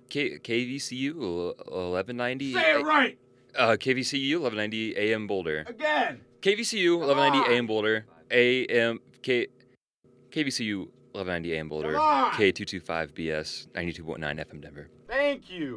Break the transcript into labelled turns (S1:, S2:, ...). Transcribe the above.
S1: KVCU 1190.
S2: Say it right!
S1: KVCU 1190 AM Boulder.
S2: Again!
S1: KVCU 1190 AM Boulder. KVCU 1190 AM Boulder.
S2: Come on!
S1: K225BS 92.9 FM Denver.
S2: Thank you!